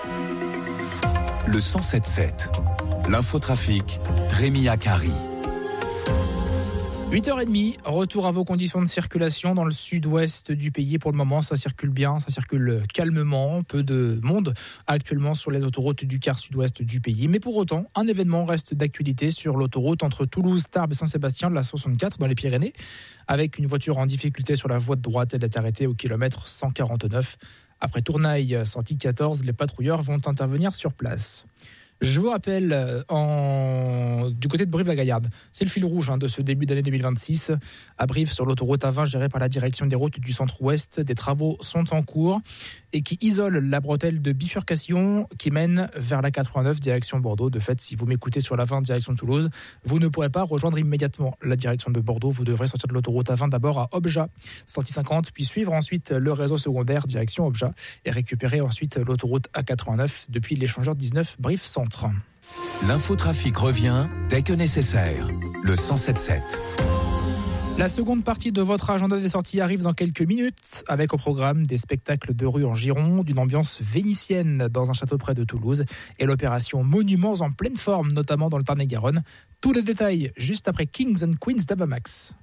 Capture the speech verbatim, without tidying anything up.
Le cent sept sept. L'infotrafic, Rémi Akari. huit heures trente, retour à vos conditions de circulation dans le sud-ouest du pays. Pour le moment, ça circule bien, ça circule calmement. Peu de monde actuellement sur les autoroutes du quart sud-ouest du pays. Mais pour autant, un événement reste d'actualité sur l'autoroute entre Toulouse, Tarbes et Saint-Sébastien de la soixante-quatre dans les Pyrénées. Avec une voiture en difficulté sur la voie de droite, elle est arrêtée au kilomètre cent quarante-neuf. Après Tournaille, sortie quatorze, les patrouilleurs vont intervenir sur place. Je vous rappelle, en... du côté de Brive-la-Gaillarde, c'est le fil rouge hein, de ce début d'année deux mille vingt-six. À Brive, sur l'autoroute A vingt gérée par la direction des routes du centre-ouest, des travaux sont en cours et qui isolent la bretelle de bifurcation qui mène vers la quatre-vingt-neuf direction Bordeaux. De fait, si vous m'écoutez sur la vingt direction Toulouse, vous ne pourrez pas rejoindre immédiatement la direction de Bordeaux. Vous devrez sortir de l'autoroute A vingt d'abord à Objat, sortie cinquante, puis suivre ensuite le réseau secondaire direction Objat et récupérer ensuite l'autoroute A quatre-vingt-neuf depuis l'échangeur dix-neuf Brive-Centre. L'infotrafic revient dès que nécessaire. Le cent sept sept. La seconde partie de votre agenda des sorties arrive dans quelques minutes, avec au programme des spectacles de rue en Gironde, d'une ambiance vénitienne dans un château près de Toulouse et l'opération Monuments en pleine forme, notamment dans le Tarn-et-Garonne. Tous les détails juste après Kings and Queens d'Abamax.